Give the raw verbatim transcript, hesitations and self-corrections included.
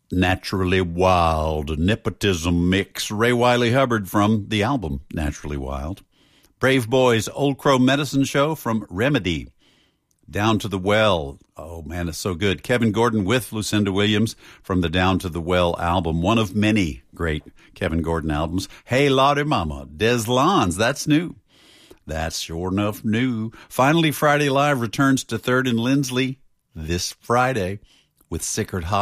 Naturally Wild, Nepotism Mix, Ray Wiley Hubbard from the album Naturally Wild. Brave Boys, Old Crow Medicine Show from Remedy. Down to the Well, oh man, it's so good. Kevin Gordon with Lucinda Williams from the Down to the Well album, one of many great Kevin Gordon albums. Hey Lottie Mama, Des Lons, that's new. That's sure enough new. Finally, Friday Live returns to third and Lindsley this Friday with Sickert Hall.